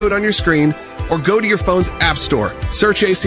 on your screen or go to your phone's app store. Search AC.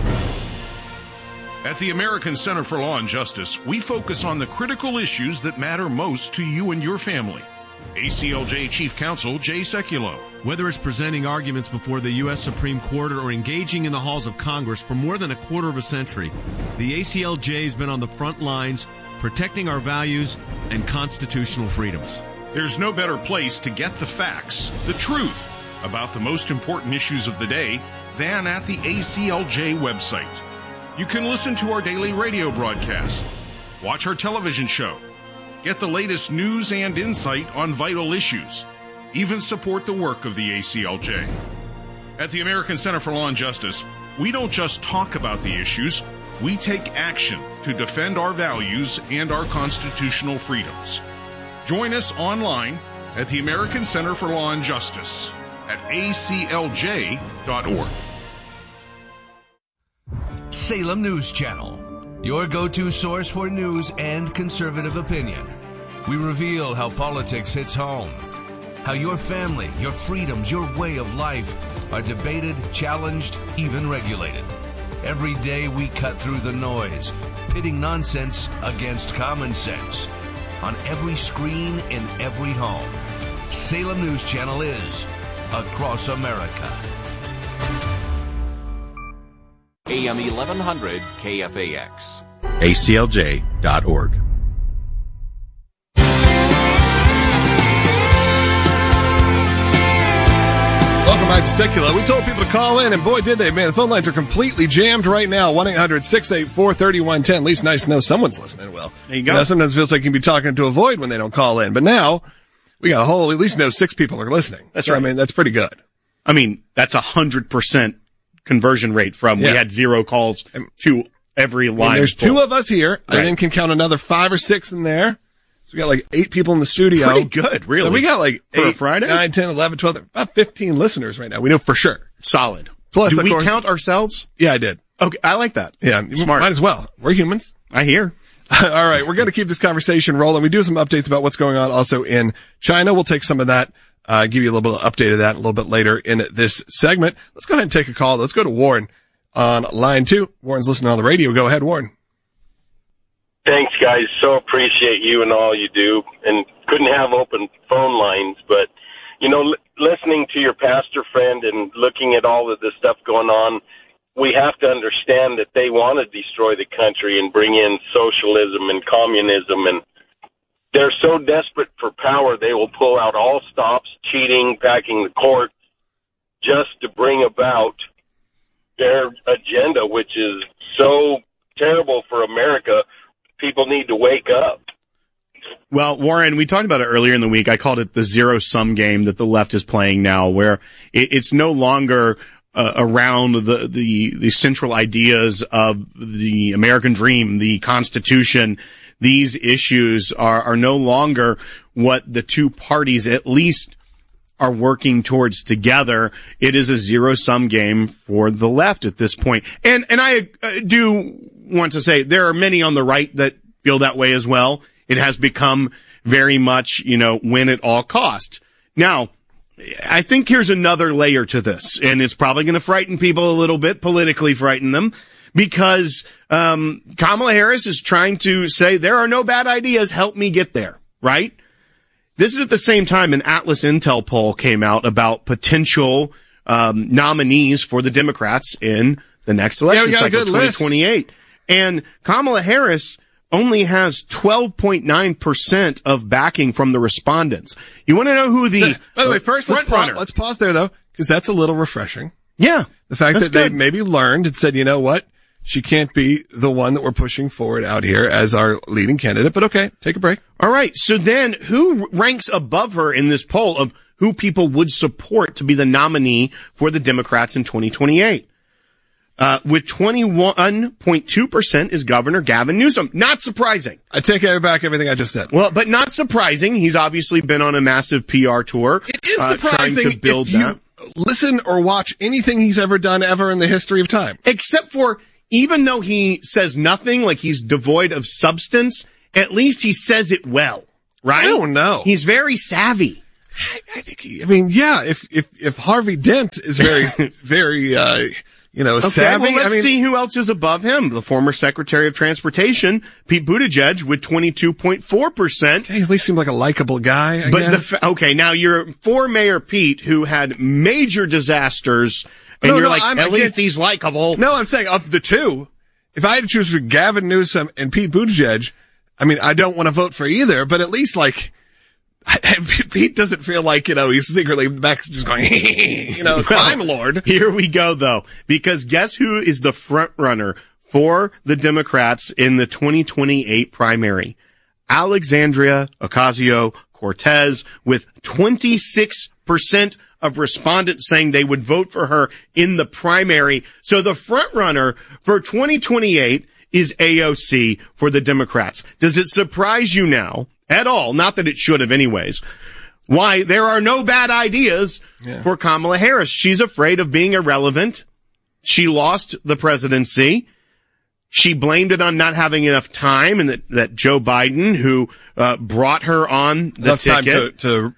At the American Center for Law and Justice, we focus on the critical issues that matter most to you and your family. ACLJ Chief Counsel Jay Sekulow. Whether it's presenting arguments before the U.S. Supreme Court or engaging in the halls of Congress for more than a quarter of a century, the ACLJ has been on the front lines protecting our values and constitutional freedoms. There's no better place to get the facts, the truth, about the most important issues of the day than at the ACLJ website. You can listen to our daily radio broadcast, watch our television show, get the latest news and insight on vital issues, even support the work of the ACLJ. At the American Center for Law and Justice, we don't just talk about the issues, we take action to defend our values and our constitutional freedoms. Join us online at the American Center for Law and Justice at aclj.org. Salem News Channel, your go-to source for news and conservative opinion. We reveal how politics hits home, how your family, your freedoms, your way of life are debated, challenged, even regulated. Every day we cut through the noise, pitting nonsense against common sense. On every screen, in every home, Salem News Channel is across America. AM 1100 KFAX. ACLJ.org. Welcome back to Sekulow. We told people to call in, and boy, did they, man. The phone lines are completely jammed right now. 1-800-684-3110. At least nice to know someone's listening, Will. There you go. Sometimes it feels like you can be talking to a void when they don't call in. But now, we got at least know 6 people are listening. That's right. I mean, that's pretty good. I mean, that's 100% conversion rate from we had 0 calls to every line. And there's full. 2 of us here. Right. I then can count another 5 or 6 in there. So we got like 8 people in the studio. Pretty good, really. So we got like for 8, Friday? 9, 10, 11, 12, about 15 listeners right now. We know for sure. Solid. Plus, do we of course, count ourselves? Yeah, I did. Okay, I like that. Yeah, smart. Might as well. We're humans. I hear. All right, we're going to keep this conversation rolling. We do have some updates about what's going on also in China. We'll take some of that, give you a little bit of update of that a little bit later in this segment. Let's go ahead and take a call. Let's go to Warren on line 2. Warren's listening on the radio. Go ahead, Warren. Thanks, guys. So appreciate you and all you do. And couldn't have open phone lines, but, you know, listening to your pastor friend and looking at all of this stuff going on, we have to understand that they want to destroy the country and bring in socialism and communism. And they're so desperate for power, they will pull out all stops, cheating, packing the court, just to bring about their agenda, which is so terrible for America. People need to wake up. Well, Warren, we talked about it earlier in the week. I called it the zero-sum game that the left is playing now, where it's no longer around the central ideas of the American dream, the Constitution. These issues are no longer what the two parties at least are working towards together. It is a zero-sum game for the left at this point. And I do want to say there are many on the right that feel that way as well. It has become very much, win at all cost. Now, I think here's another layer to this, and it's probably going to frighten people a little bit, politically frighten them, because Kamala Harris is trying to say there are no bad ideas, help me get there, right? This is at the same time an Atlas Intel poll came out about potential nominees for the Democrats in the next election cycle, 2028. And Kamala Harris only has 12.9% of backing from the respondents. You want to know who the By the way, first let's pause there though, because that's a little refreshing. Yeah. The fact that they maybe learned and said, you know what? She can't be the one that we're pushing forward out here as our leading candidate, but okay, take a break. All right. So then who ranks above her in this poll of who people would support to be the nominee for the Democrats in 2028? With 21.2% is Governor Gavin Newsom. Not surprising. I take back everything I just said. Well, but not surprising. He's obviously been on a massive PR tour. It is surprising trying to build if you listen or watch anything he's ever done ever in the history of time. Except for, even though he says nothing, like he's devoid of substance, at least he says it well, right? I don't know. He's very savvy. I think, if Harvey Dent is very, savvy. Well, let's see who else is above him. The former Secretary of Transportation, Pete Buttigieg, with 22.4%. He at least seemed like a likable guy, I guess. Now you're for Mayor Pete, who had major disasters, and at least he's likable. No, I'm saying of the two, if I had to choose between Gavin Newsom and Pete Buttigieg, I don't want to vote for either, but at least Pete doesn't feel like, he's secretly back just going, crime lord. Here we go, though, because guess who is the front runner for the Democrats in the 2028 primary? Alexandria Ocasio-Cortez, with 26% of respondents saying they would vote for her in the primary. So the front runner for 2028 is AOC for the Democrats. Does it surprise you now at all? Not that it should have anyways. Why there are no bad ideas for Kamala Harris. She's afraid of being irrelevant. She lost the presidency. She blamed it on not having enough time, and that Joe Biden, who brought her on the ticket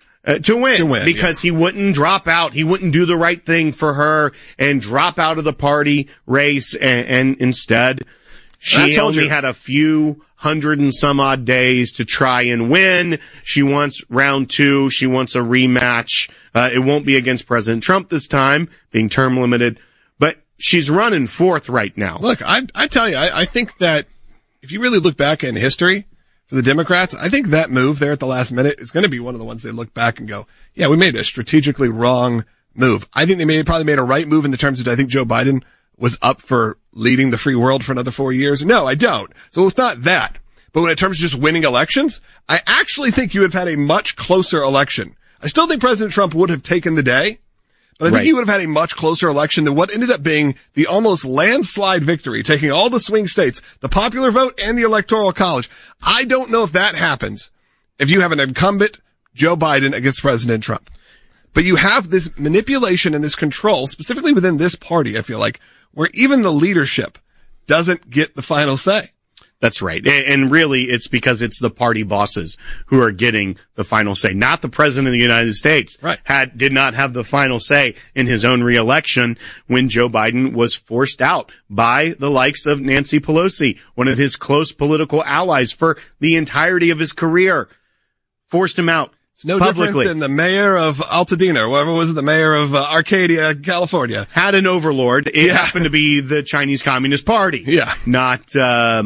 to win because he wouldn't drop out. He wouldn't do the right thing for her and drop out of the party race, and instead she only had a few hundred and some odd days to try and win. She wants round 2. She wants a rematch. It won't be against President Trump this time, being term limited, but she's running fourth right now. Look, I tell you, I think that if you really look back in history for the Democrats, I think that move there at the last minute is going to be one of the ones they look back and go, yeah, we made a strategically wrong move. I think they probably made a right move in the terms of, I think Joe Biden was up for leading the free world for another 4 years. No, I don't. So it's not that. But when it comes to just winning elections, I actually think you would have had a much closer election. I still think President Trump would have taken the day, but I think you would have had a much closer election than what ended up being the almost landslide victory, taking all the swing states, the popular vote, and the Electoral College. I don't know if that happens if you have an incumbent Joe Biden against President Trump. But you have this manipulation and this control, specifically within this party, I feel like, where even the leadership doesn't get the final say. That's right. And really, it's because it's the party bosses who are getting the final say, not the president of the United States. Right. Did not have the final say in his own reelection when Joe Biden was forced out by the likes of Nancy Pelosi, one of his close political allies for the entirety of his career. Forced him out. It's no publicly. Different than the mayor of Altadena, or whatever was it, the mayor of Arcadia, California. Had an overlord. It happened to be the Chinese Communist Party. Yeah. Not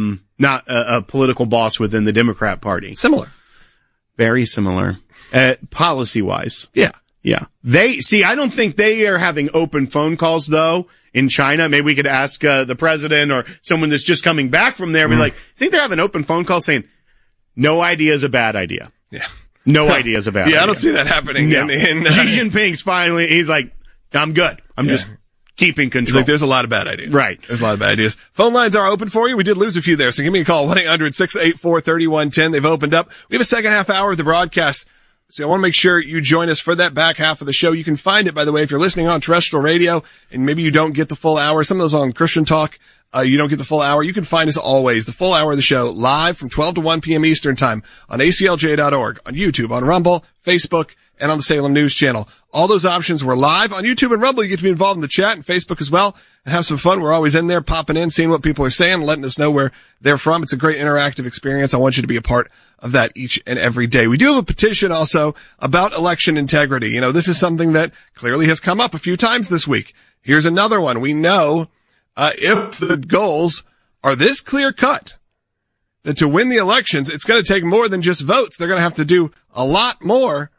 a political boss within the Democrat Party. Similar. Very similar. Policy-wise. Yeah. Yeah. I don't think they are having open phone calls, though, in China. Maybe we could ask the president or someone that's just coming back from there. Be like, I think they're having open phone calls saying, no idea is a bad idea. Yeah. No idea is a bad idea. Yeah, I don't see that happening. No. Xi Jinping's finally, he's like, I'm good. I'm just keeping control. He's like, there's a lot of bad ideas. Right. There's a lot of bad ideas. Phone lines are open for you. We did lose a few there, so give me a call, 1-800-684-3110. They've opened up. We have a second half hour of the broadcast, so I want to make sure you join us for that back half of the show. You can find it, by the way, if you're listening on terrestrial radio, and maybe you don't get the full hour. Some of those on Christian Talk, you don't get the full hour. You can find us always, the full hour of the show, live from 12 to 1 p.m. Eastern Time on ACLJ.org, on YouTube, on Rumble, Facebook, and on the Salem News Channel. All those options were live on YouTube and Rumble. You get to be involved in the chat and Facebook as well and have some fun. We're always in there popping in, seeing what people are saying, letting us know where they're from. It's a great interactive experience. I want you to be a part of that each and every day. We do have a petition also about election integrity. You know, this is something that clearly has come up a few times this week. Here's another one. We know if the goals are this clear cut, that to win the elections, it's going to take more than just votes. They're going to have to do a lot more.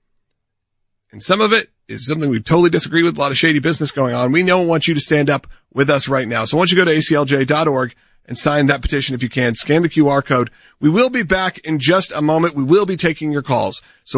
And some of it is something we totally disagree with, a lot of shady business going on. We don't want you to stand up with us right now. So I want you to go to aclj.org and sign that petition if you can. Scan the QR code. We will be back in just a moment. We will be taking your calls. So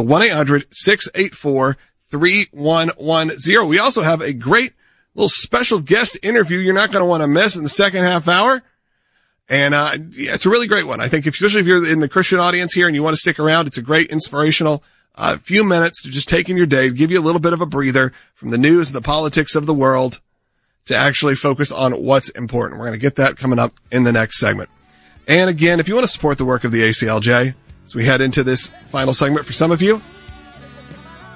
1-800-684-3110. We also have a great little special guest interview you're not going to want to miss in the second half hour. And it's a really great one. I think especially if you're in the Christian audience here and you want to stick around, it's a great inspirational few minutes to just take in your day, give you a little bit of a breather from the news and the politics of the world to actually focus on what's important. We're going to get that coming up in the next segment. And again, if you want to support the work of the ACLJ, as we head into this final segment for some of you,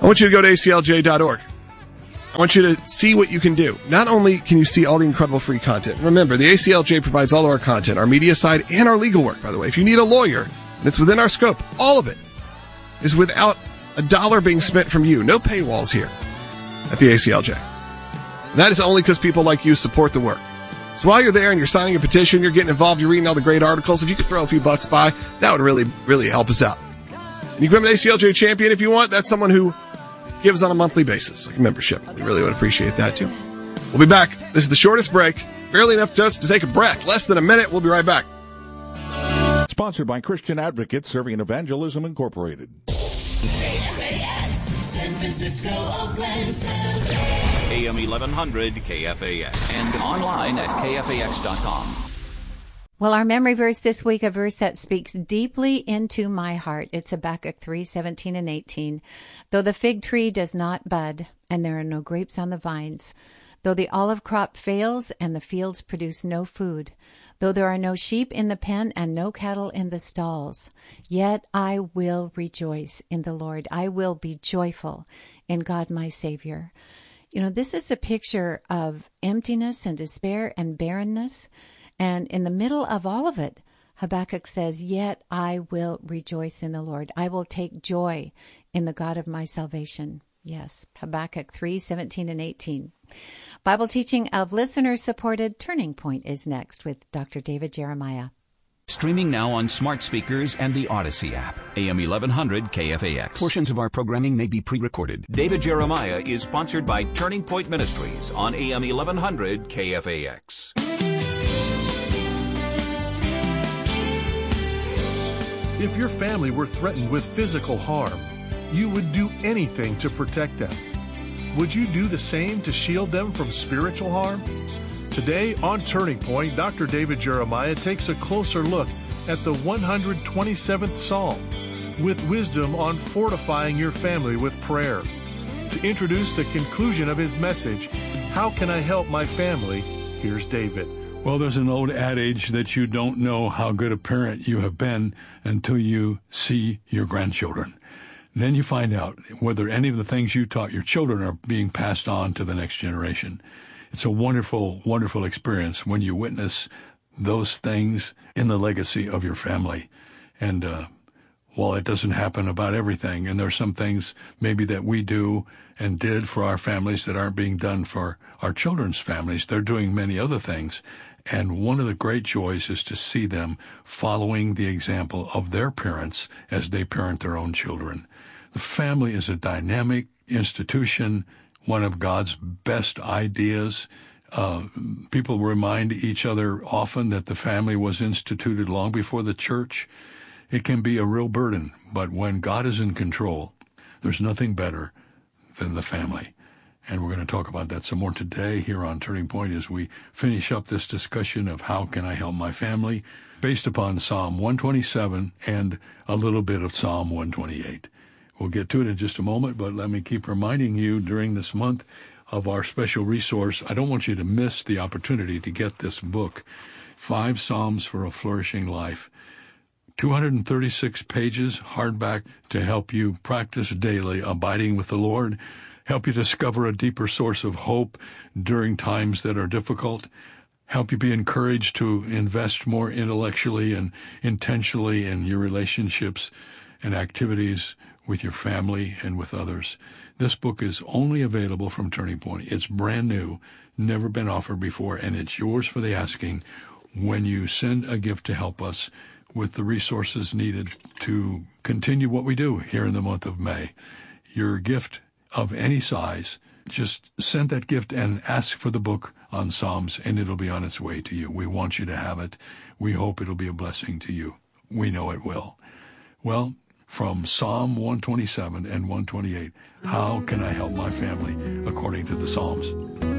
want you to go to aclj.org. I want you to see what you can do. Not only can you see all the incredible free content, remember, the ACLJ provides all of our content, our media side, and our legal work, by the way. If you need a lawyer, and it's within our scope, all of it is without a dollar being spent from you. No paywalls here at the ACLJ. That is only because people like you support the work. So while you're there and you're signing a petition, you're getting involved, you're reading all the great articles, if you could throw a few bucks by, that would really, really help us out. And you can become an ACLJ champion if you want. That's someone who gives on a monthly basis, like membership. We really would appreciate that, too. We'll be back. This is the shortest break. Barely enough just to take a breath. Less than a minute. We'll be right back. Sponsored by Christian Advocates Serving Evangelism Incorporated. San Francisco, Oakland, AM 1100 KFAX and online at KFAX.com. Well, our memory verse this week, a verse that speaks deeply into my heart. It's Habakkuk 3:17 and 18. Though the fig tree does not bud, and there are no grapes on the vines, though the olive crop fails and the fields produce no food, though there are no sheep in the pen and no cattle in the stalls, yet I will rejoice in the Lord. I will be joyful in God my Savior. You know, this is a picture of emptiness and despair and barrenness. And in the middle of all of it, Habakkuk says, yet I will rejoice in the Lord. I will take joy in the God of my salvation. Yes, Habakkuk 3:17 and 18. Bible teaching of listener-supported Turning Point is next with Dr. David Jeremiah. Streaming now on smart speakers and the Odyssey app. AM 1100 KFAX. Portions of our programming may be pre-recorded. David Jeremiah is sponsored by Turning Point Ministries on AM 1100 KFAX. If your family were threatened with physical harm, you would do anything to protect them. Would you do the same to shield them from spiritual harm? Today on Turning Point, Dr. David Jeremiah takes a closer look at the 127th Psalm with wisdom on fortifying your family with prayer. To introduce the conclusion of his message, How Can I Help My Family? Here's David. Well, there's an old adage that you don't know how good a parent you have been until you see your grandchildren. Then you find out whether any of the things you taught your children are being passed on to the next generation. It's a wonderful, wonderful experience when you witness those things in the legacy of your family. And while it doesn't happen about everything, and there are some things maybe that we do and did for our families that aren't being done for our children's families, they're doing many other things. And one of the great joys is to see them following the example of their parents as they parent their own children. The family is a dynamic institution, one of God's best ideas. People remind each other often that the family was instituted long before the church. It can be a real burden, but when God is in control, there's nothing better than the family. And we're going to talk about that some more today here on Turning Point as we finish up this discussion of how can I help my family based upon Psalm 127 and a little bit of Psalm 128. We'll get to it in just a moment, but let me keep reminding you during this month of our special resource. I don't want you to miss the opportunity to get this book, 5 Psalms for a Flourishing Life. 236 pages, hardback, to help you practice daily abiding with the Lord, help you discover a deeper source of hope during times that are difficult, help you be encouraged to invest more intellectually and intentionally in your relationships and activities with your family and with others. This book is only available from Turning Point. It's brand new, never been offered before, and it's yours for the asking when you send a gift to help us with the resources needed to continue what we do here in the month of May. Your gift of any size, just send that gift and ask for the book on Psalms, and it'll be on its way to you. We want you to have it. We hope it'll be a blessing to you. We know it will. Well, from Psalm 127 and 128, how can I help my family according to the Psalms?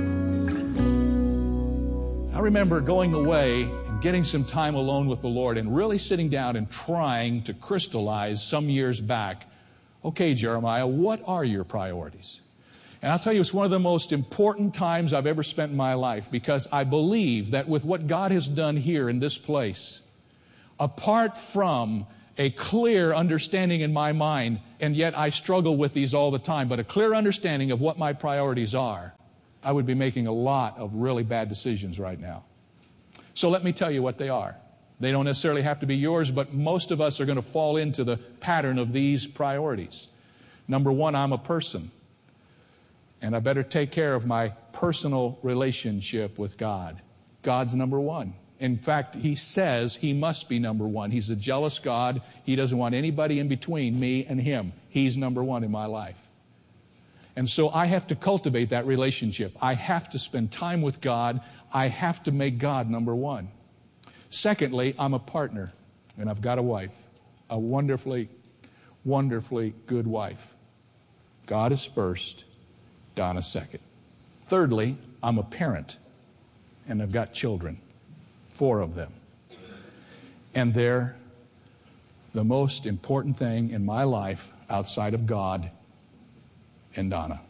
I remember going away and getting some time alone with the Lord and really sitting down and trying to crystallize some years back, okay, Jeremiah, what are your priorities? And I'll tell you, it's one of the most important times I've ever spent in my life, because I believe that with what God has done here in this place, apart from a clear understanding in my mind, and yet I struggle with these all the time, but a clear understanding of what my priorities are, I would be making a lot of really bad decisions right now. So let me tell you what they are. They don't necessarily have to be yours, but most of us are going to fall into the pattern of these priorities. Number one, I'm a person, and I better take care of my personal relationship with God. God's number one. In fact, He says He must be number one. He's a jealous God. He doesn't want anybody in between me and Him. He's number one in my life. And so I have to cultivate that relationship. I have to spend time with God. I have to make God number one. Secondly, I'm a partner, and I've got a wife, a wonderfully, wonderfully good wife. God is first, Donna second. Thirdly, I'm a parent, and I've got children, 4 of them. And they're the most important thing in my life outside of God and Donna.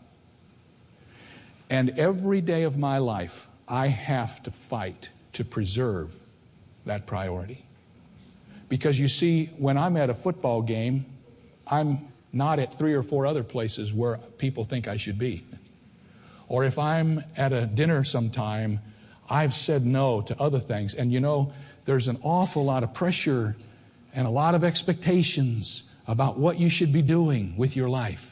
And every day of my life, I have to fight to preserve that priority. Because you see, when I'm at a football game, I'm not at 3 or 4 other places where people think I should be. Or if I'm at a dinner sometime, I've said no to other things. And you know, there's an awful lot of pressure and a lot of expectations about what you should be doing with your life.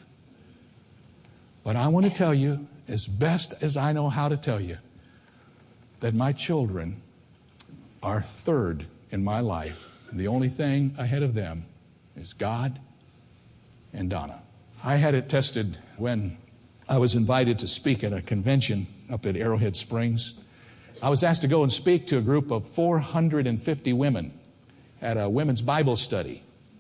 But I want to tell you, as best as I know how to tell you, that my children are third in my life. The only thing ahead of them is God and Donna. I had it tested when I was invited to speak at a convention up at Arrowhead Springs. I was asked to go and speak to a group of 450 women at a women's Bible study.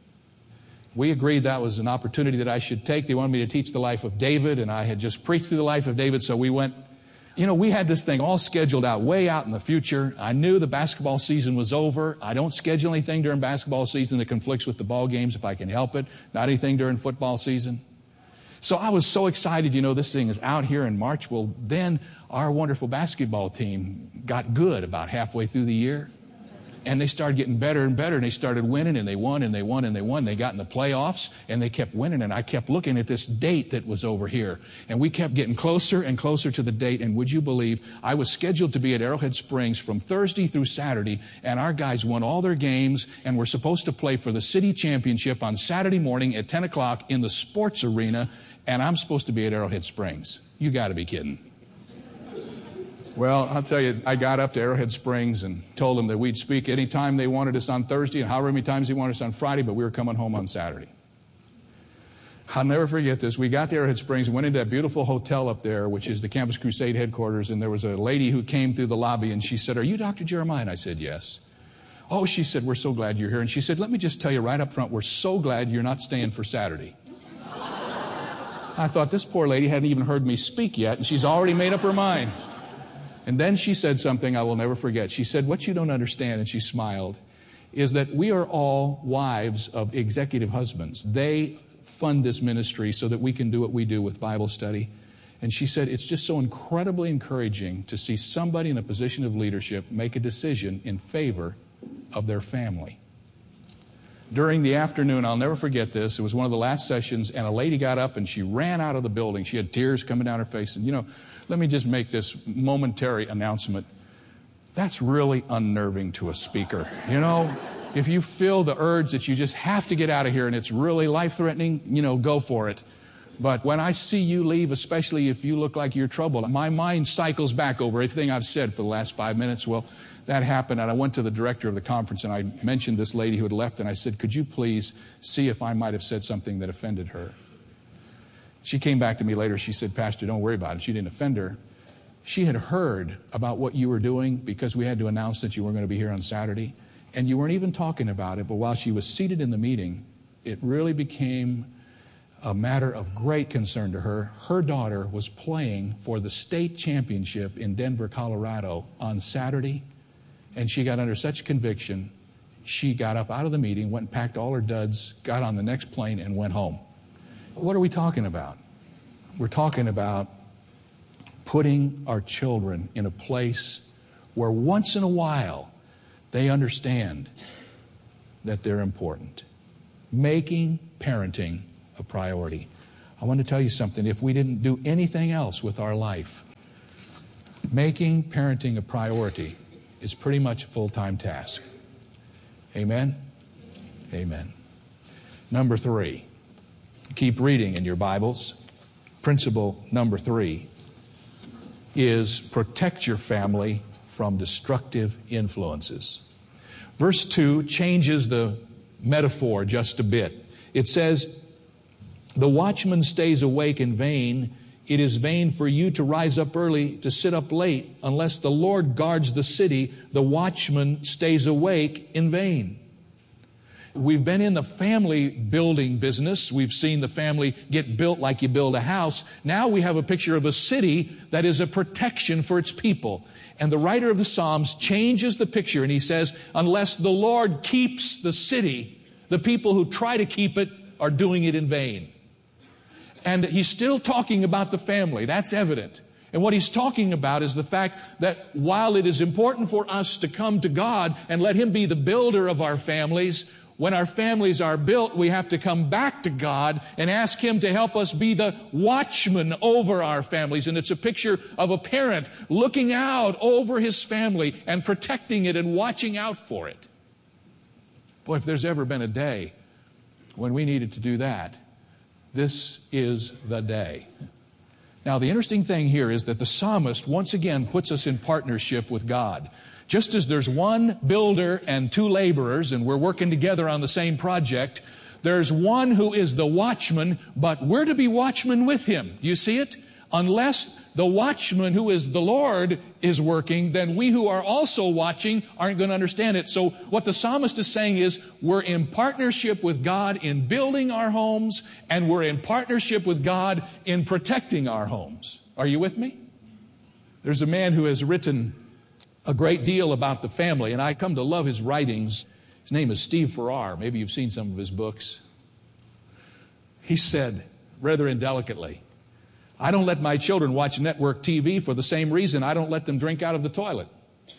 We agreed that was an opportunity that I should take. They wanted me to teach the life of David, and I had just preached through the life of David, so we went. You know, we had this thing all scheduled out way out in the future. I knew the basketball season was over. I don't schedule anything during basketball season that conflicts with the ball games if I can help it. Not anything during football season. So I was so excited, you know, this thing is out here in March. Well, then our wonderful basketball team got good about halfway through the year. And they started getting better and better, and they started winning, and they won, and they won, and they won. They got in the playoffs, and they kept winning, and I kept looking at this date that was over here. And we kept getting closer and closer to the date, and would you believe, I was scheduled to be at Arrowhead Springs from Thursday through Saturday, and our guys won all their games, and were supposed to play for the city championship on Saturday morning at 10 o'clock in the sports arena, and I'm supposed to be at Arrowhead Springs. You got to be kidding. Well, I'll tell you, I got up to Arrowhead Springs and told them that we'd speak any time they wanted us on Thursday and however many times they wanted us on Friday, but we were coming home on Saturday. I'll never forget this. We got to Arrowhead Springs and went into that beautiful hotel up there, which is the Campus Crusade headquarters, and there was a lady who came through the lobby, and she said, "Are you Dr. Jeremiah?" And I said, "Yes." "Oh," she said, "we're so glad you're here." And she said, "Let me just tell you right up front, we're so glad you're not staying for Saturday." I thought, this poor lady hadn't even heard me speak yet, and she's already made up her mind. And then she said something I will never forget. She said, "What you don't understand," and she smiled, "is that we are all wives of executive husbands. They fund this ministry so that we can do what we do with Bible study." And she said, "It's just so incredibly encouraging to see somebody in a position of leadership make a decision in favor of their family." During the afternoon, I'll never forget this, it was one of the last sessions, and a lady got up and she ran out of the building. She had tears coming down her face. And, you know, let me just make this momentary announcement. That's really unnerving to a speaker. You know, if you feel the urge that you just have to get out of here and it's really life-threatening, you know, go for it. But when I see you leave, especially if you look like you're troubled, my mind cycles back over everything I've said for the last 5 minutes. Well, that happened, and I went to the director of the conference, and I mentioned this lady who had left, and I said, "Could you please see if I might have said something that offended her?" She came back to me later. She said, "Pastor, don't worry about it." She didn't offend her. She had heard about what you were doing because we had to announce that you were going to be here on Saturday, and you weren't even talking about it, but while she was seated in the meeting, it really became a matter of great concern to her. Her daughter was playing for the state championship in Denver, Colorado on Saturday, and she got under such conviction, she got up out of the meeting, went and packed all her duds, got on the next plane, and went home. What are we talking about? We're talking about putting our children in a place where once in a while they understand that they're important. Making parenting a priority. I want to tell you something. If we didn't do anything else with our life, making parenting a priority is pretty much a full-time task. Amen? Amen. Number 3. Keep reading in your Bibles. Principle number 3 is protect your family from destructive influences. Verse 2 changes the metaphor just a bit. It says, the watchman stays awake in vain. It is vain for you to rise up early, to sit up late. Unless the Lord guards the city, the watchman stays awake in vain. We've been in the family building business. We've seen the family get built like you build a house. Now we have a picture of a city that is a protection for its people. And the writer of the Psalms changes the picture and he says, unless the Lord keeps the city, the people who try to keep it are doing it in vain. And he's still talking about the family. That's evident. And what he's talking about is the fact that while it is important for us to come to God and let Him be the builder of our families, when our families are built, we have to come back to God and ask Him to help us be the watchman over our families. And it's a picture of a parent looking out over his family and protecting it and watching out for it. Boy, if there's ever been a day when we needed to do that, this is the day. Now, the interesting thing here is that the psalmist once again puts us in partnership with God. Just as there's one builder and 2 laborers, and we're working together on the same project, there's one who is the watchman, but we're to be watchmen with him. Do you see it? Unless the watchman who is the Lord is working, then we who are also watching aren't going to understand it. So what the psalmist is saying is we're in partnership with God in building our homes, and we're in partnership with God in protecting our homes. Are you with me? There's a man who has written a great deal about the family, and I come to love his writings. His name is Steve Farrar. Maybe you've seen some of his books. He said, rather indelicately, I don't let my children watch network TV for the same reason I don't let them drink out of the toilet.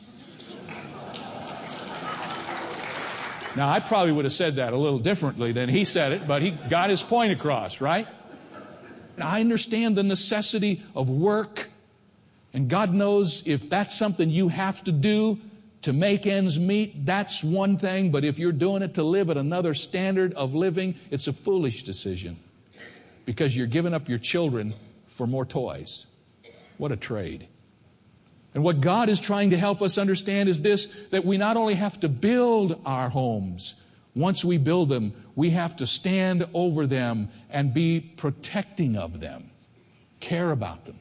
Now, I probably would have said that a little differently than he said it, but he got his point across, right? Now, I understand the necessity of work, and God knows if that's something you have to do to make ends meet, that's one thing, but if you're doing it to live at another standard of living, it's a foolish decision because you're giving up your children for more toys. What a trade. And what God is trying to help us understand is this, that we not only have to build our homes, once we build them, we have to stand over them and be protecting of them, care about them.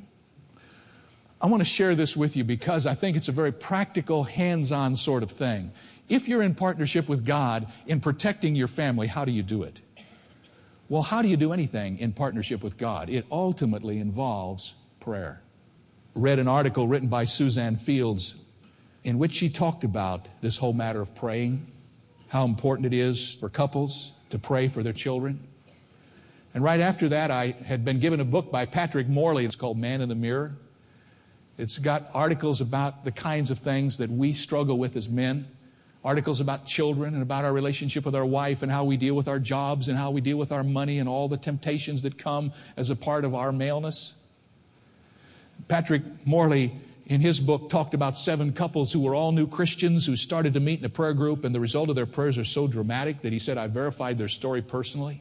I want to share this with you because I think it's a very practical, hands-on sort of thing. If you're in partnership with God in protecting your family, how do you do it? Well, how do you do anything in partnership with God? It ultimately involves prayer. I read an article written by Suzanne Fields in which she talked about this whole matter of praying, how important it is for couples to pray for their children. And right after that, I had been given a book by Patrick Morley. It's called Man in the Mirror. It's got articles about the kinds of things that we struggle with as men. Articles about children and about our relationship with our wife and how we deal with our jobs and how we deal with our money and all the temptations that come as a part of our maleness. Patrick Morley, in his book, talked about 7 couples who were all new Christians who started to meet in a prayer group, and the result of their prayers are so dramatic that he said, I verified their story personally.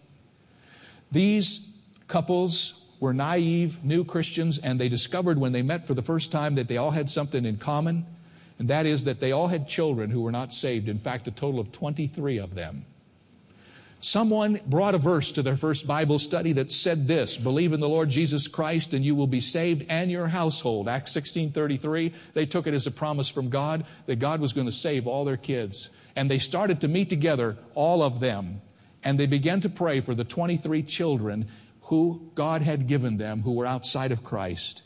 These couples were naive, new Christians, and they discovered when they met for the first time that they all had something in common. And that is that they all had children who were not saved. In fact, a total of 23 of them. Someone brought a verse to their first Bible study that said this, believe in the Lord Jesus Christ and you will be saved and your household. Acts 16:33. They took it as a promise from God that God was going to save all their kids. And they started to meet together, all of them. And they began to pray for the 23 children who God had given them who were outside of Christ.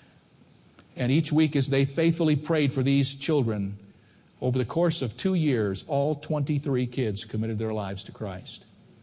And each week as they faithfully prayed for these children, over the course of 2 years, all 23 kids committed their lives to Christ.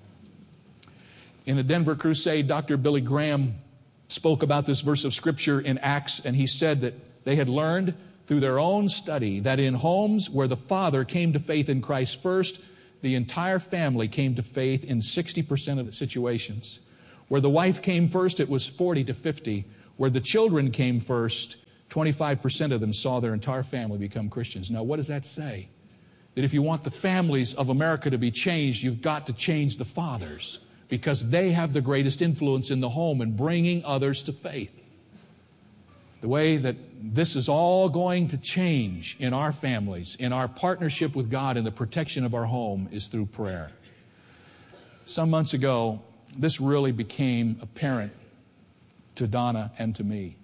In a Denver crusade, Dr. Billy Graham spoke about this verse of Scripture in Acts, and he said that they had learned through their own study that in homes where the father came to faith in Christ first, the entire family came to faith in 60% of the situations. Where the wife came first, it was 40 to 50. Where the children came first, 25% of them saw their entire family become Christians. Now, what does that say? That if you want the families of America to be changed, you've got to change the fathers, because they have the greatest influence in the home in bringing others to faith. The way that this is all going to change in our families, in our partnership with God, in the protection of our home, is through prayer. Some months ago, this really became apparent to Donna and to me.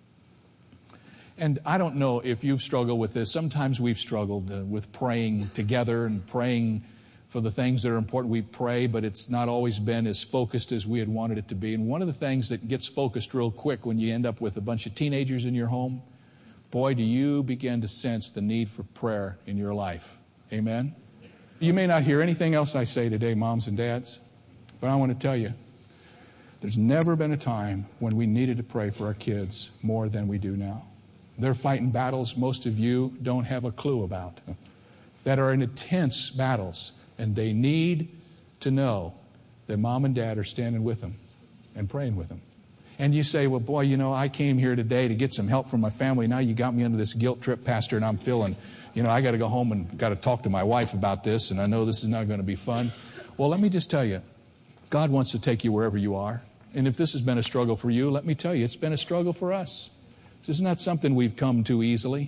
And I don't know if you've struggled with this. Sometimes we've struggled with praying together and praying for the things that are important. We pray, but it's not always been as focused as we had wanted it to be. And one of the things that gets focused real quick when you end up with a bunch of teenagers in your home, boy, do you begin to sense the need for prayer in your life. Amen? You may not hear anything else I say today, moms and dads, but I want to tell you, there's never been a time when we needed to pray for our kids more than we do now. They're fighting battles most of you don't have a clue about, that are intense battles. And they need to know that mom and dad are standing with them and praying with them. And you say, well, boy, I came here today to get some help from my family. Now you got me into this guilt trip, Pastor, and I'm feeling, I got to go home and got to talk to my wife about this, and I know this is not going to be fun. Well, let me just tell you, God wants to take you wherever you are. And if this has been a struggle for you, let me tell you, it's been a struggle for us. This is not something we've come to easily.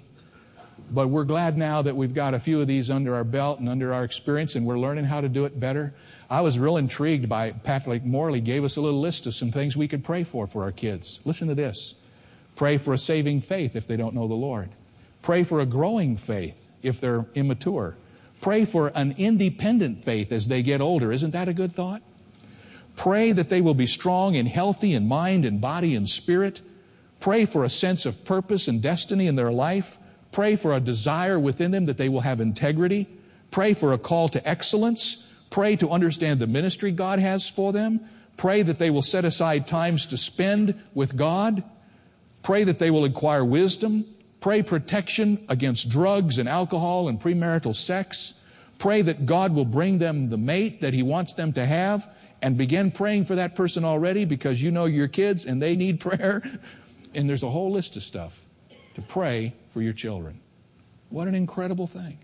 But we're glad now that we've got a few of these under our belt and under our experience, and we're learning how to do it better. I was real intrigued by Patrick Morley gave us a little list of some things we could pray for our kids. Listen to this. Pray for a saving faith if they don't know the Lord. Pray for a growing faith if they're immature. Pray for an independent faith as they get older. Isn't that a good thought? Pray that they will be strong and healthy in mind and body and spirit. Pray for a sense of purpose and destiny in their life. Pray for a desire within them that they will have integrity. Pray for a call to excellence. Pray to understand the ministry God has for them. Pray that they will set aside times to spend with God. Pray that they will acquire wisdom. Pray protection against drugs and alcohol and premarital sex. Pray that God will bring them the mate that He wants them to have, and begin praying for that person already, because you know your kids and they need prayer. And there's a whole list of stuff to pray for your children. What an incredible thing.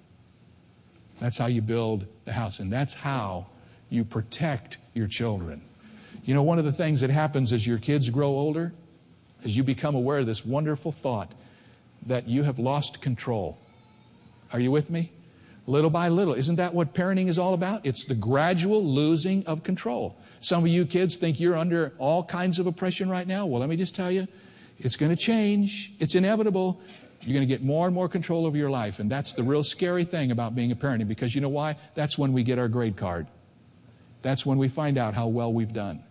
That's how you build the house, and that's how you protect your children. One of the things that happens as your kids grow older is you become aware of this wonderful thought that you have lost control. Are you with me? Little by little. Isn't that what parenting is all about? It's the gradual losing of control. Some of you kids think you're under all kinds of oppression right now. Well, let me just tell you, it's going to change. It's inevitable. You're going to get more and more control over your life. And that's the real scary thing about being a parent. Because you know why? That's when we get our grade card. That's when we find out how well we've done.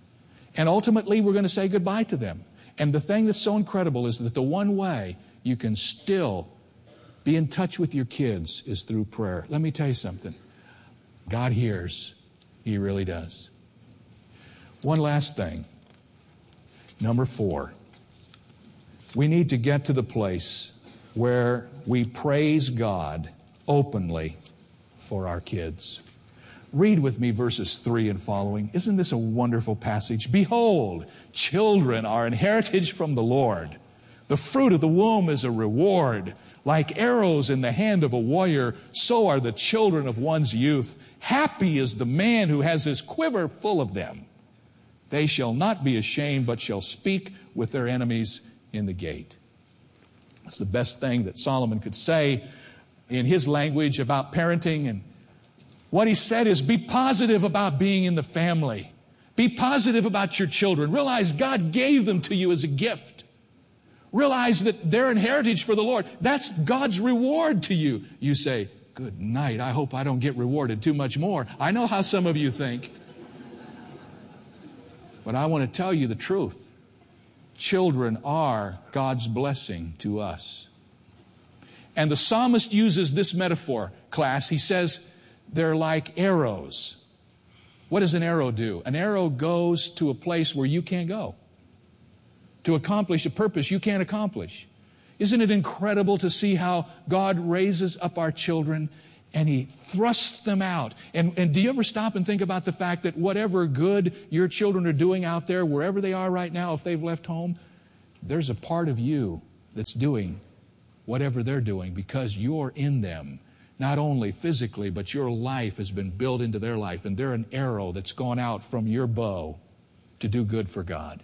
And ultimately, we're going to say goodbye to them. And the thing that's so incredible is that the one way you can still be in touch with your kids is through prayer. Let me tell you something. God hears. He really does. One last thing. Number 4. We need to get to the place where we praise God openly for our kids. Read with me verses 3 and following. Isn't this a wonderful passage? Behold, children are an heritage from the Lord. The fruit of the womb is a reward. Like arrows in the hand of a warrior, so are the children of one's youth. Happy is the man who has his quiver full of them. They shall not be ashamed, but shall speak with their enemies in the gate. That's the best thing that Solomon could say in his language about parenting. And what he said is, be positive about being in the family. Be positive about your children. Realize God gave them to you as a gift. Realize that they're an heritage for the Lord. That's God's reward to you. You say, good night. I hope I don't get rewarded too much more. I know how some of you think. But I want to tell you the truth. Children are God's blessing to us. And the psalmist uses this metaphor, class. He says they're like arrows. What does an arrow do? An arrow goes to a place where you can't go, to accomplish a purpose you can't accomplish. Isn't it incredible to see how God raises up our children and He thrusts them out. And do you ever stop and think about the fact that whatever good your children are doing out there, wherever they are right now, if they've left home, there's a part of you that's doing whatever they're doing because you're in them. Not only physically, but your life has been built into their life, and they're an arrow that's gone out from your bow to do good for God.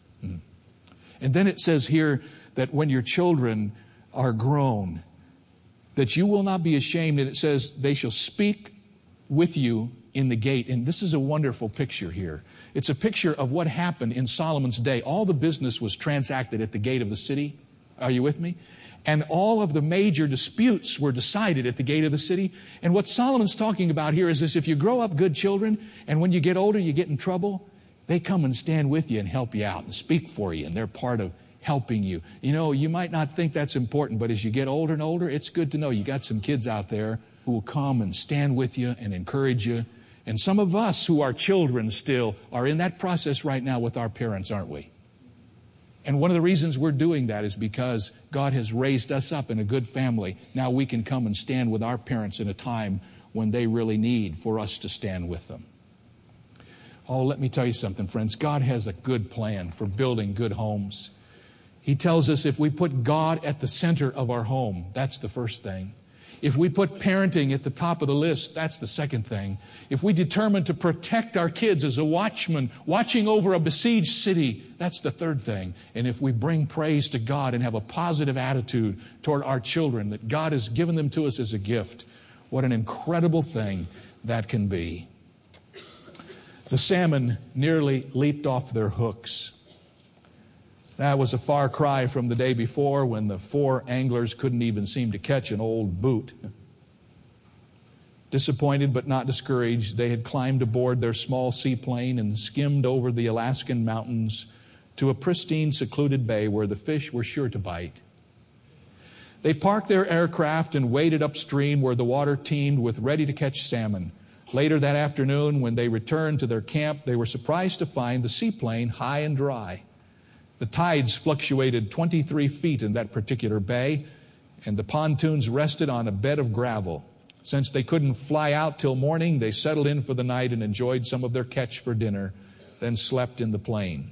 And then it says here that when your children are grown, that you will not be ashamed, and it says they shall speak with you in the gate. And this is a wonderful picture here. It's a picture of what happened in Solomon's day. All the business was transacted at the gate of the city. Are you with me? And all of the major disputes were decided at the gate of the city. And what Solomon's talking about here is this: if you grow up good children, and when you get older you get in trouble, they come and stand with you and help you out and speak for you, and they're part of helping you. You know, you might not think that's important, but as you get older and older, it's good to know you got some kids out there who will come and stand with you and encourage you. And some of us who are children still are in that process right now with our parents, aren't we? And one of the reasons we're doing that is because God has raised us up in a good family. Now we can come and stand with our parents in a time when they really need for us to stand with them. Oh, let me tell you something, friends. God has a good plan for building good homes. He tells us if we put God at the center of our home, that's the first thing. If we put parenting at the top of the list, that's the second thing. If we determine to protect our kids as a watchman watching over a besieged city, that's the third thing. And if we bring praise to God and have a positive attitude toward our children, that God has given them to us as a gift, what an incredible thing that can be. The salmon nearly leaped off their hooks. That was a far cry from the day before when the 4 anglers couldn't even seem to catch an old boot. Disappointed but not discouraged, they had climbed aboard their small seaplane and skimmed over the Alaskan mountains to a pristine, secluded bay where the fish were sure to bite. They parked their aircraft and waded upstream where the water teemed with ready-to-catch salmon. Later that afternoon, when they returned to their camp, they were surprised to find the seaplane high and dry. The tides fluctuated 23 feet in that particular bay, and the pontoons rested on a bed of gravel. Since they couldn't fly out till morning, they settled in for the night and enjoyed some of their catch for dinner, then slept in the plane.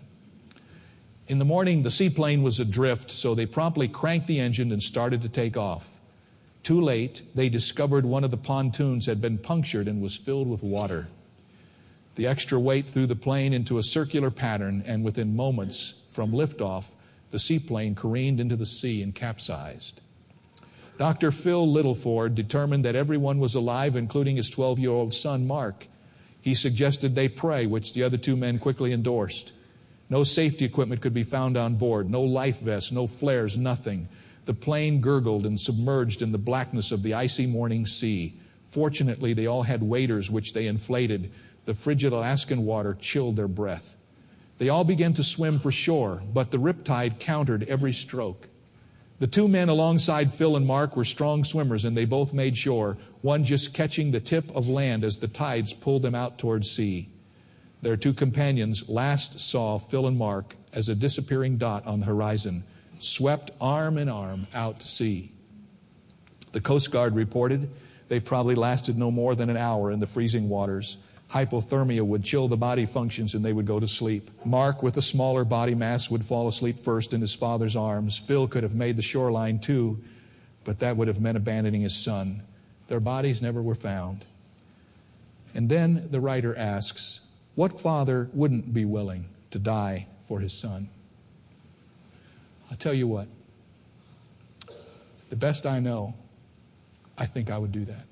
In the morning, the seaplane was adrift, so they promptly cranked the engine and started to take off. Too late, they discovered one of the pontoons had been punctured and was filled with water. The extra weight threw the plane into a circular pattern, and within moments from liftoff, the seaplane careened into the sea and capsized. Dr. Phil Littleford determined that everyone was alive, including his 12-year-old son, Mark. He suggested they pray, which the other 2 men quickly endorsed. No safety equipment could be found on board, no life vests, no flares, nothing. The plane gurgled and submerged in the blackness of the icy morning sea. Fortunately, they all had waders which they inflated. The frigid Alaskan water chilled their breath. They all began to swim for shore, but the riptide countered every stroke. The 2 men alongside Phil and Mark were strong swimmers, and they both made shore, one just catching the tip of land as the tides pulled them out towards sea. Their 2 companions last saw Phil and Mark as a disappearing dot on the horizon, swept arm in arm out to sea. The Coast Guard reported they probably lasted no more than an hour in the freezing waters. Hypothermia would chill the body functions and they would go to sleep. Mark, with a smaller body mass, would fall asleep first in his father's arms. Phil could have made the shoreline too, but that would have meant abandoning his son. Their bodies never were found. And then the writer asks, what father wouldn't be willing to die for his son? I'll tell you what, the best I know, I think I would do that.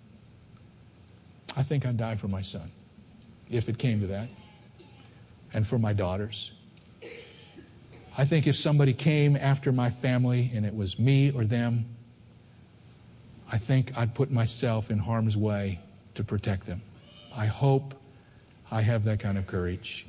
I think I'd die for my son, if it came to that, and for my daughters. I think if somebody came after my family and it was me or them, I think I'd put myself in harm's way to protect them. I hope I have that kind of courage.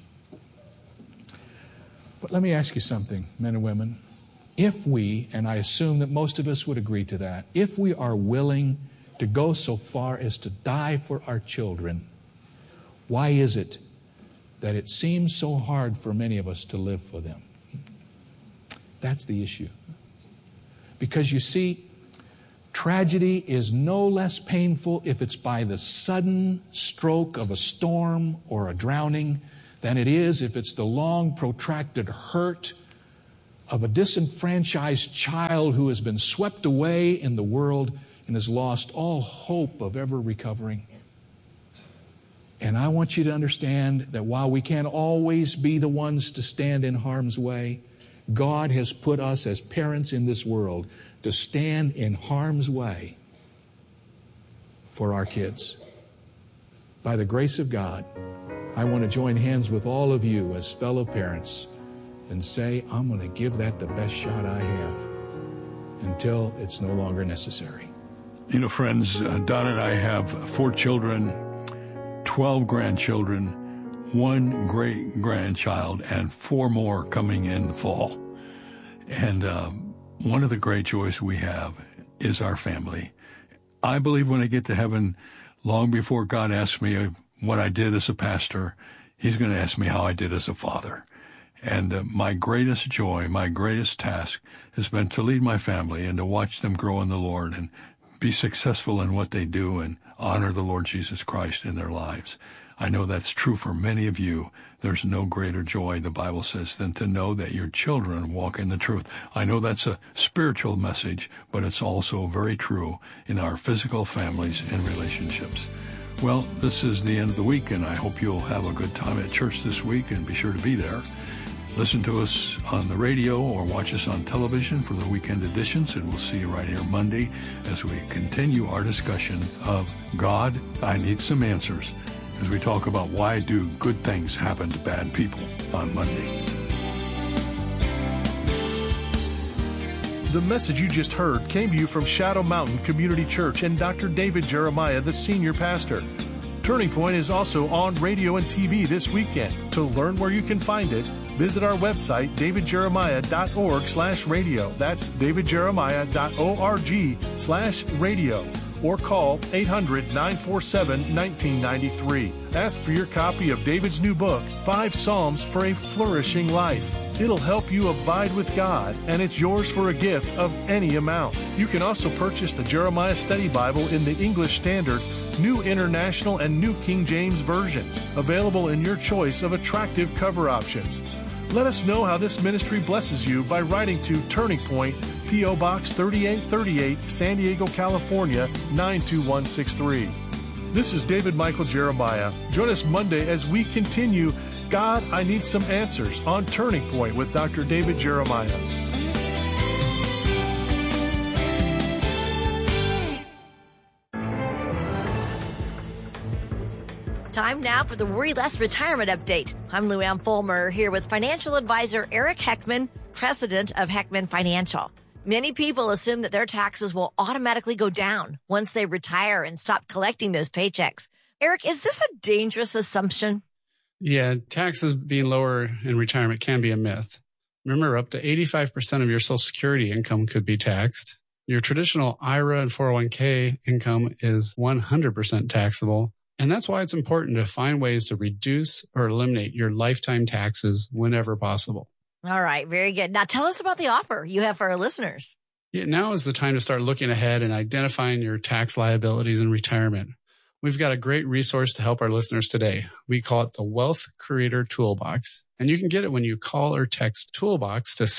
But let me ask you something, men and women. If we, and I assume that most of us would agree to that, if we are willing to go so far as to die for our children, why is it that it seems so hard for many of us to live for them? That's the issue. Because you see, Tragedy is no less painful if it's by the sudden stroke of a storm or a drowning than it is if it's the long, protracted hurt of a disenfranchised child who has been swept away in the world and has lost all hope of ever recovering. And I want you to understand that while we can't always be the ones to stand in harm's way, God has put us as parents in this world to stand in harm's way for our kids. By the grace of God, I want to join hands with all of you as fellow parents and say, I'm going to give that the best shot I have until it's no longer necessary. You know, friends, Don and I have 4 children, 12 grandchildren, 1 great-grandchild, and 4 more coming in the fall. And one of the great joys we have is our family. I believe when I get to heaven, long before God asks me what I did as a pastor, he's going to ask me how I did as a father. And my greatest joy, my greatest task has been to lead my family and to watch them grow in the Lord and be successful in what they do and honor the Lord Jesus Christ in their lives. I know that's true for many of you. There's no greater joy, the Bible says, than to know that your children walk in the truth. I know that's a spiritual message, but it's also very true in our physical families and relationships. Well, this is the end of the week, and I hope you'll have a good time at church this week, and be sure to be there. Listen to us on the radio or watch us on television for the weekend editions, and we'll see you right here Monday as we continue our discussion of God, I Need Some Answers, as we talk about why do good things happen to bad people on Monday. The message you just heard came to you from Shadow Mountain Community Church and Dr. David Jeremiah, the senior pastor. Turning Point is also on radio and TV this weekend. To learn where you can find it, visit our website, davidjeremiah.org/radio. That's davidjeremiah.org/radio. Or call 800-947-1993. Ask for your copy of David's new book, 5 Psalms for a Flourishing Life. It'll help you abide with God, and it's yours for a gift of any amount. You can also purchase the Jeremiah Study Bible in the English Standard, New International, and New King James versions, available in your choice of attractive cover options. Let us know how this ministry blesses you by writing to Turning Point, P.O. Box 3838, San Diego, California, 92163. This is David Michael Jeremiah. Join us Monday as we continue God, I Need Some Answers on Turning Point with Dr. David Jeremiah. Time now for the Worry Less Retirement Update. I'm Lou Ann Fulmer here with financial advisor Eric Heckman, president of Heckman Financial. Many people assume that their taxes will automatically go down once they retire and stop collecting those paychecks. Eric, is this a dangerous assumption? Yeah, taxes being lower in retirement can be a myth. Remember, up to 85% of your Social Security income could be taxed. Your traditional IRA and 401k income is 100% taxable. And that's why it's important to find ways to reduce or eliminate your lifetime taxes whenever possible. All right, very good. Now tell us about the offer you have for our listeners. Yeah, now is the time to start looking ahead and identifying your tax liabilities in retirement. We've got a great resource to help our listeners today. We call it the Wealth Creator Toolbox, and you can get it when you call or text Toolbox to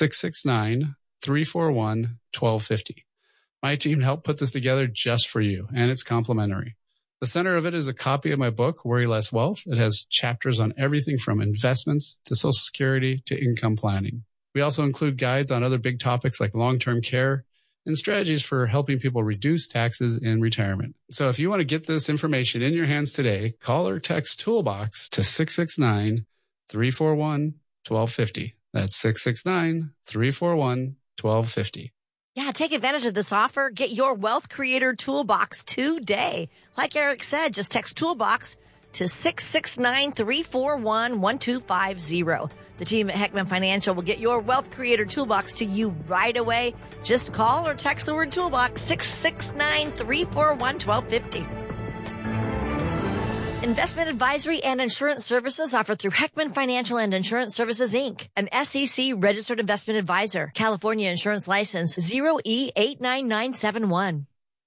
669-341-1250. My team helped put this together just for you, and it's complimentary. The center of it is a copy of my book, Worry Less Wealth. It has chapters on everything from investments to Social Security to income planning. We also include guides on other big topics like long-term care and strategies for helping people reduce taxes in retirement. So if you want to get this information in your hands today, call or text Toolbox to 669-341-1250. That's 669-341-1250. Yeah, take advantage of this offer. Get your Wealth Creator Toolbox today. Like Eric said, just text Toolbox to 669-341-1250. The team at Heckman Financial will get your Wealth Creator Toolbox to you right away. Just call or text the word Toolbox, 669-341-1250. Investment advisory and insurance services offered through Heckman Financial and Insurance Services, Inc., an SEC registered investment advisor. California insurance license 0E89971.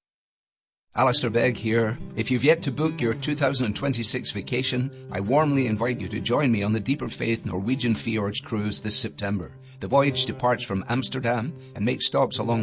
Alistair Begg here. If you've yet to book your 2026 vacation, I warmly invite you to join me on the Deeper Faith Norwegian Fjords cruise this September. The voyage departs from Amsterdam and makes stops along